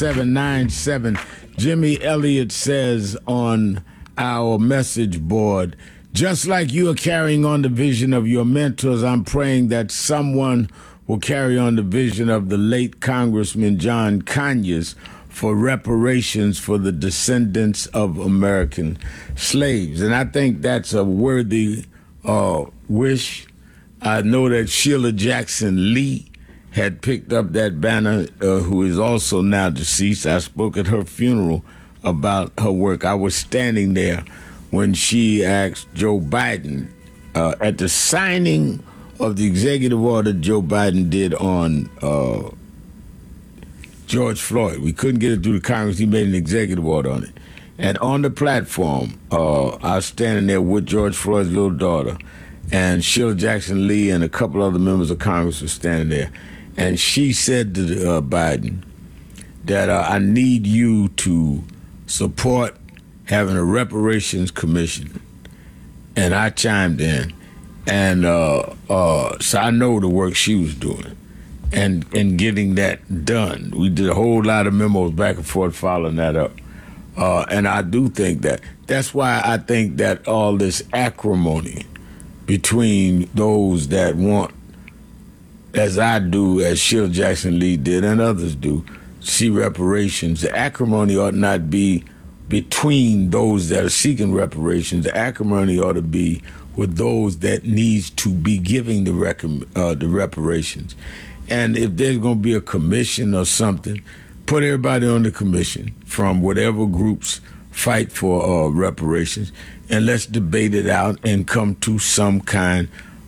797. Jimmy Elliott says on our message board, just like you are carrying on the vision of your mentors, I'm praying that someone will carry on the vision of the late Congressman John Conyers for reparations for the descendants of American slaves. And I think that's a worthy wish. I know that Sheila Jackson Lee had picked up that banner, who is also now deceased. I spoke at her funeral about her work. I was standing there when she asked Joe Biden, at the signing of the executive order Joe Biden did on George Floyd. We couldn't get it through the Congress. He made an executive order on it. And on the platform, I was standing there with George Floyd's little daughter, and Sheila Jackson Lee and a couple other members of Congress were standing there. And she said to Biden that I need you to support having a reparations commission. And I chimed in. And so I know the work she was doing and getting that done. We did a whole lot of memos back and forth following that up. And I do think that's why I think that all this acrimony between those that want, as I do, as Sheila Jackson Lee did and others do, see reparations, the acrimony ought not be between those that are seeking reparations. The acrimony ought to be with those that needs to be giving the reparations. And if there's going to be a commission or something, put everybody on the commission from whatever groups fight for reparations, and let's debate it out and come to some kind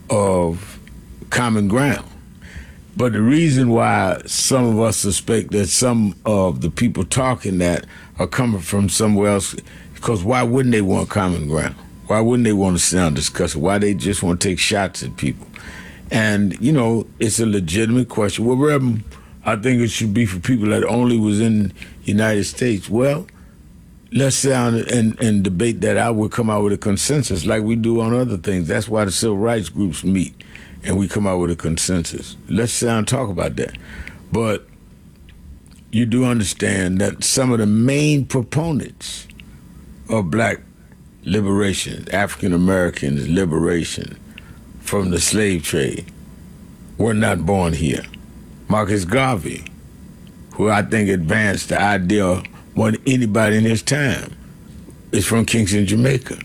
of common ground. But the reason why some of us suspect that some of the people talking that are coming from somewhere else, because why wouldn't they want common ground? Why wouldn't they want to sit down and discuss it? Why they just want to take shots at people? And, you know, it's a legitimate question. Well, Reverend, I think it should be for people that only was in the United States. Well, let's sit down and debate that out. We'll come out with a consensus like we do on other things. That's why the civil rights groups meet and we come out with a consensus. Let's sit down and talk about that. But you do understand that some of the main proponents of black liberation, African Americans' liberation from the slave trade, were not born here. Marcus Garvey, who I think advanced the idea more than anybody in his time, is from Kingston, Jamaica.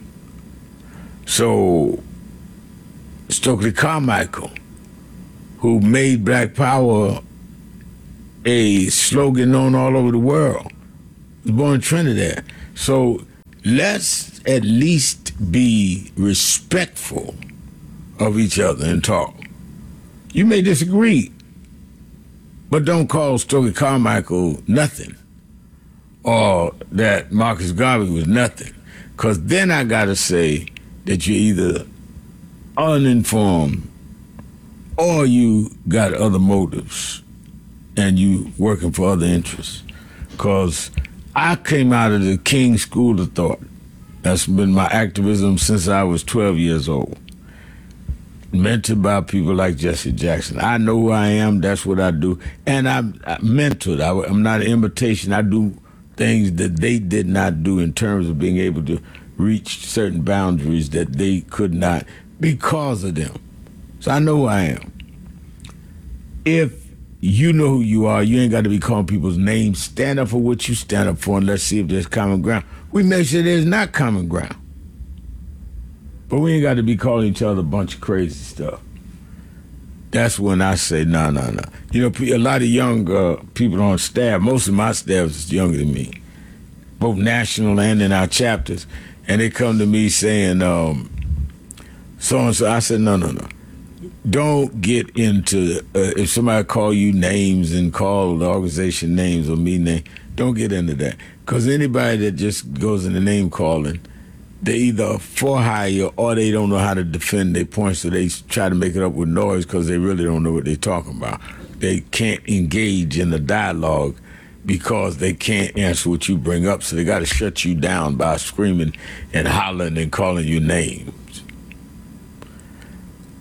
So Stokely Carmichael, who made Black Power a slogan known all over the world, was born in Trinidad. So let's at least be respectful of each other and talk. You may disagree, but don't call Stokely Carmichael nothing, or that Marcus Garvey was nothing, because then I gotta say that you're either uninformed or you got other motives and you working for other interests. Because I came out of the King School of Thought. That's been my activism since I was 12 years old. Mentored by people like Jesse Jackson. I know who I am, that's what I do. And I'm mentored. I'm not an imitation. I do things that they did not do in terms of being able to reach certain boundaries that they could not because of them. So I know who I am. If you know who you are, you ain't got to be calling people's names. Stand up for what you stand up for, and let's see if there's common ground. We make sure there's not common ground. But we ain't got to be calling each other a bunch of crazy stuff. That's when I say, no. You know, a lot of young people on staff, most of my staff is younger than me, both national and in our chapters, and they come to me saying, so-and-so. I said, no. Don't get into, if somebody call you names and call the organization names or me names, don't get into that. Because anybody that just goes into name calling, they either for hire or they don't know how to defend their points, so they try to make it up with noise because they really don't know what they're talking about. They can't engage in the dialogue because they can't answer what you bring up, so they got to shut you down by screaming and hollering and calling you names.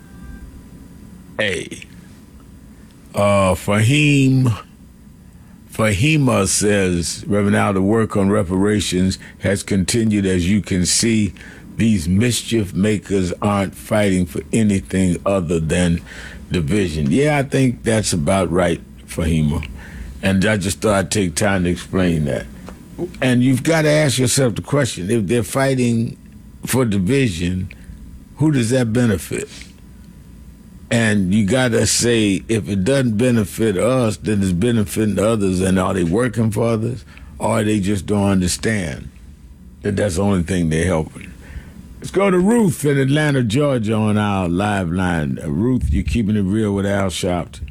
Fahim FEMA says, Reverend Al, the work on reparations has continued. As you can see, these mischief makers aren't fighting for anything other than division. Yeah, I think that's about right, FEMA. And I just thought I'd take time to explain that. And you've got to ask yourself the question, if they're fighting for division, who does that benefit? And you got to say, if it doesn't benefit us, then it's benefiting others. And are they working for others? Or they just don't understand that that's the only thing they're helping? Let's go to Ruth in Atlanta, Georgia on our live line. Ruth, you're keeping it real with Al Sharpton.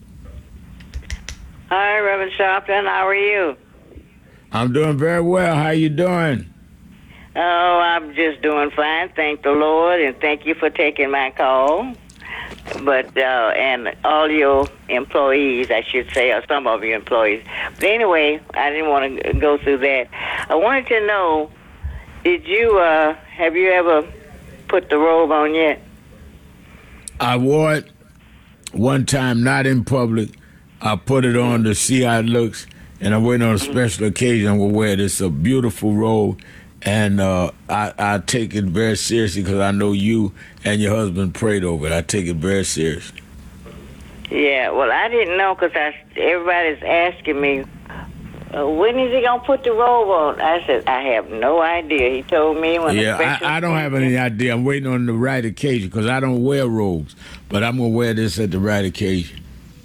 Hi, Reverend Sharpton. How are you? I'm doing very well. How you doing? Oh, I'm just doing fine. Thank the Lord, and thank you for taking my call. But and all your employees, I should say, or some of your employees. But anyway, I didn't want to go through that. I wanted to know, have you ever put the robe on yet? I wore it one time, not in public. I put it on to see how it looks, and I went on a special occasion. I'm going to wear it. It's a beautiful robe. And I take it very seriously because I know you and your husband prayed over it. I take it very seriously. Yeah, well, I didn't know because everybody's asking me, when is he going to put the robe on? I said, I have no idea. He told me when I don't have any idea. I'm waiting on the right occasion because I don't wear robes. But I'm going to wear this at the right occasion.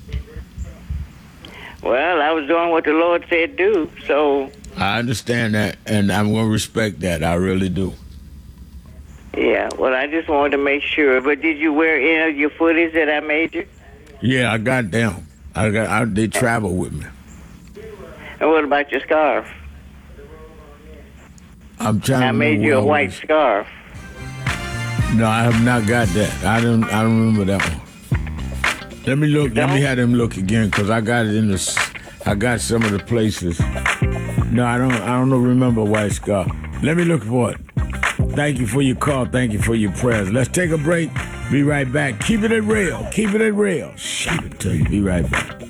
Well, I was doing what the Lord said do, so... I understand that, and I'm going to respect that. I really do. Yeah, well, I just wanted to make sure. But did you wear any of your footies that I made you? Yeah, I got them. They travel with me. And what about your scarf? I made you a white scarf. No, I have not got that. I don't remember that one. Let me look. Let me have them look again, because I got it in the... I got some of the places. No, I don't remember white scarf. Let me look for it. Thank you for your call. Thank you for your prayers. Let's take a break. Be right back. Keep it real. Keep it real. Keep it to you. Be right back.